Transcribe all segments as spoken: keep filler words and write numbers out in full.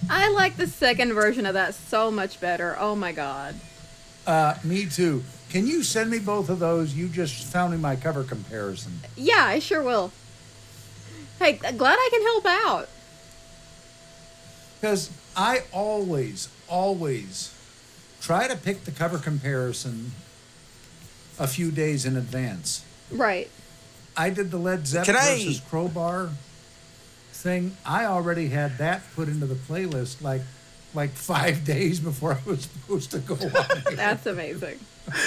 I like the second version of that so much better. Oh my god. Uh, me too. Can you send me both of those? You just found me my cover comparison. Yeah, I sure will. Hey, glad I can help out. Because I always, always try to pick the cover comparison a few days in advance. Right. I did the Led Zeppelin Can I- versus Crowbar thing. I already had that put into the playlist like like five days before I was supposed to go on here. That's amazing.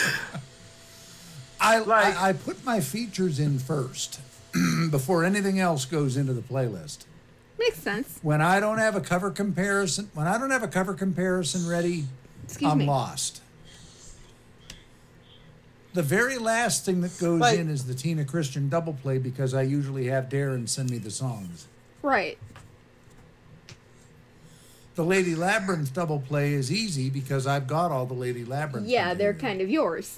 I, Like- I I put my features in first before anything else goes into the playlist. Makes sense. When I don't have a cover comparison, when I don't have a cover comparison ready, Excuse I'm me. lost. The very last thing that goes Like- in is the Tina Christian double play because I usually have Darren send me the songs. Right. The Lady Labyrinth double play is easy because I've got all the Lady Labyrinth. Yeah, they're material. kind of yours.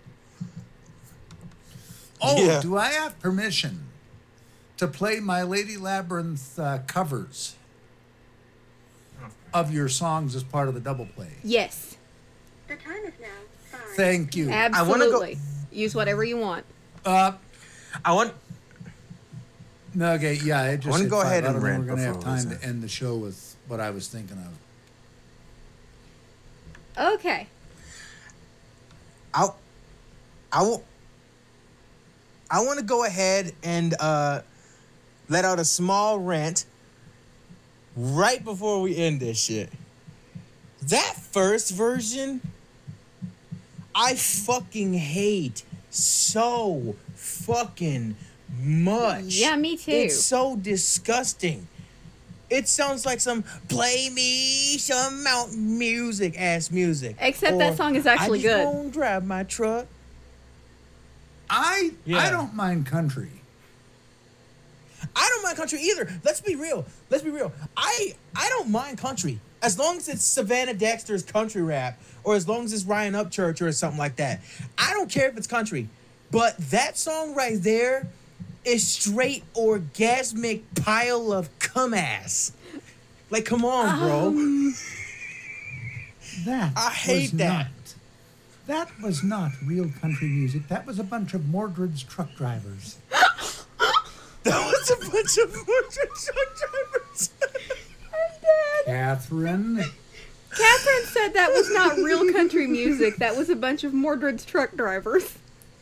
Oh, Yeah. do I have permission to play my Lady Labyrinth uh, covers of your songs as part of the double play? Yes. The time is now five. Thank you. wanna go- Absolutely. Use whatever you want. Uh, I want. no, okay, yeah, it just wanna hit go five. ahead I and don't know rant we're going to have before we time say- to end the show with what I was thinking of. Okay. I. I will. I want to go ahead and uh, let out a small rant right before we end this shit. That first version, I fucking hate so fucking much. Yeah, me too. It's so disgusting. It sounds like some play me some mountain music ass music. Except that Or, song is actually I just good. won't drive my truck. I Yeah. I don't mind country. I don't mind country either. Let's be real. Let's be real. I I don't mind country as long as it's Savannah Dexter's country rap, or as long as it's Ryan Upchurch or something like that. I don't care if it's country, but that song right there is straight orgasmic pile of cum ass. Like, come on, bro. Um, That I hate was that. Not, that was not real country music. That was a bunch of Mordred's truck drivers. That was a bunch of motor truck drivers. Catherine. Catherine said that was not real country music. That was a bunch of Mordred's truck drivers.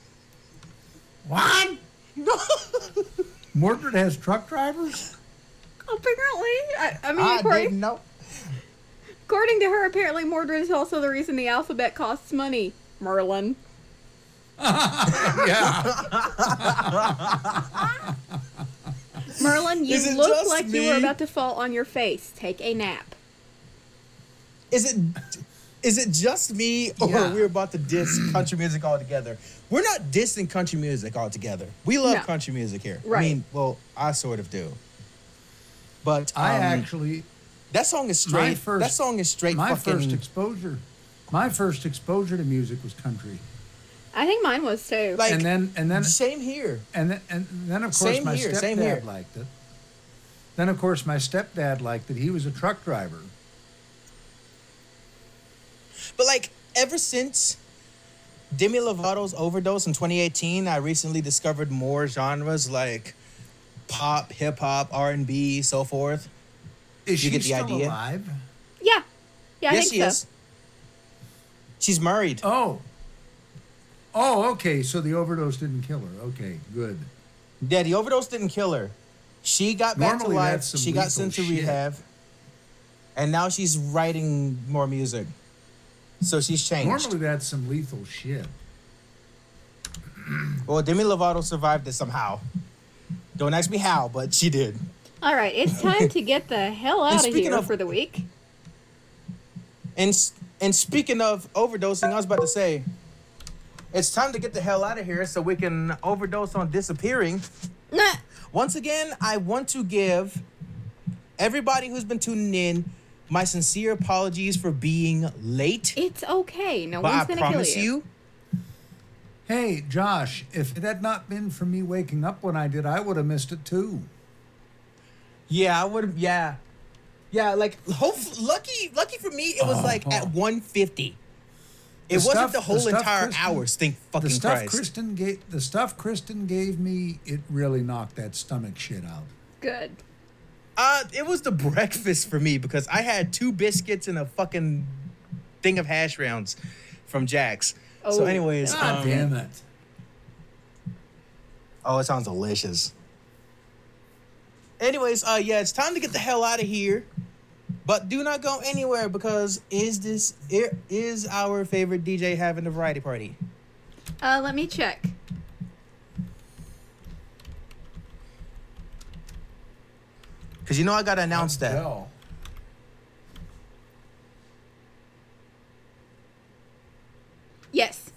What? No. Mordred has truck drivers? Apparently. I, I mean, I according, didn't know. according to her, apparently Mordred is also the reason the alphabet costs money. Merlin. Yeah. Merlin, you Is it look just like you were me? about to fall on your face. Take a nap. Is it is it just me, or Yeah. we're about to diss country music altogether? We're not dissing country music altogether. We love No. country music here. I Right. mean, well, I sort of do. But I um, actually, that song is my straight. first, that song is straight. my fucking. first exposure, my first exposure to music was country. I think mine was too. Like, and then, and then, same here. and then, and then of course Same my here, same here. stepdad liked it. Then of course my stepdad liked it. He was a truck driver. But like ever since Demi Lovato's overdose in twenty eighteen, I recently discovered more genres like pop, hip hop, R and B, so forth. Is You she get the still idea? alive? yeah. Yeah, I yes, think she so. is. She's married. Oh. Oh, okay. So the overdose didn't kill her. Okay, good. Yeah, the overdose didn't kill her. She got back Normally to life. that's some She got lethal sent to shit. rehab. And now she's writing more music. So she's changed. Normally that's some lethal shit. Well, Demi Lovato survived it somehow. Don't ask me how, but she did. All right, it's time to get the hell out of speaking here of- for the week. And s- and speaking of overdosing, I was about to say, it's time to get the hell out of here so we can overdose on disappearing. Nah. Once again, I want to give everybody who's been tuning in my sincere apologies for being late. It's okay. No But one's I gonna kill promise you. you, Hey, Josh, if it had not been for me waking up when I did, I would have missed it too. yeah, I would have, yeah. Yeah, like hope lucky lucky for me, it was like at one fifty. It The wasn't stuff- the whole the stuff entire Kristen- hour. Stink fucking The stuff Christ. Kristen gave, the stuff Kristen gave me, it really knocked that stomach shit out. Good. Uh, it was the breakfast for me because I had two biscuits and a fucking thing of hash browns from Jack's. so, Oh, anyways, God um, damn it! oh, it sounds delicious. Anyways, uh, yeah, it's time to get the hell out of here. But do not go anywhere because is this it is our favorite D J having a variety party? Uh, let me check. Because you know I gotta announce that. Hell. Yes.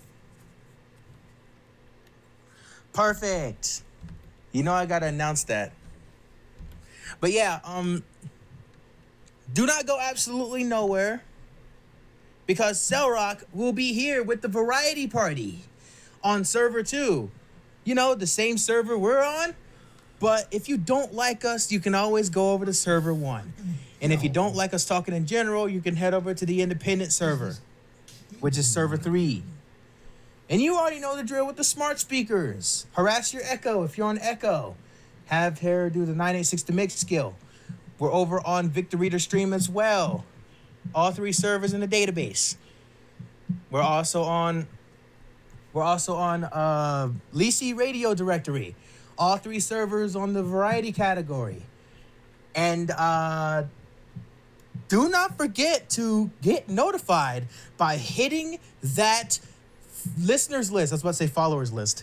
Perfect. You know I gotta announce that. But yeah, um, do not go absolutely nowhere because Cell Rock will be here with the variety party on server two. You know, the same server we're on. But if you don't like us, you can always go over to server one. And if you don't like us talking in general, you can head over to the independent server, which is server three. And you already know the drill with the smart speakers. Harass your Echo if you're on Echo. Have her do the nine eight six to mix skill. We're over on Victor Reader Stream as well. All three servers in the database. We're also on we're also on uh Lisi Radio Directory. All three servers on the variety category. And uh do not forget to get notified by hitting that listeners list. I was about to say followers list.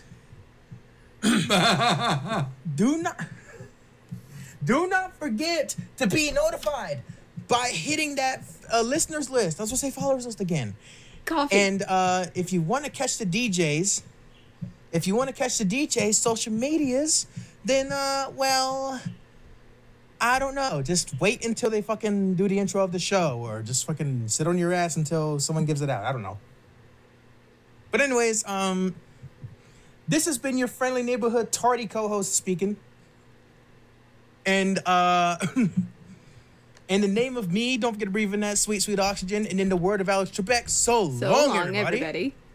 do not do not forget to be notified by hitting that uh, listeners list. I was going to say followers list again. Coffee. And uh, if you want to catch the D Js, if you want to catch the D Js social medias, then uh, well, I don't know. Just wait until they fucking do the intro of the show, or just fucking sit on your ass until someone gives it out. I don't know. But anyways, um, this has been your friendly neighborhood tardy co-host speaking. And uh, in the name of me, don't forget to breathe in that sweet, sweet oxygen. And in the word of Alex Trebek, so, so long, long, everybody. everybody.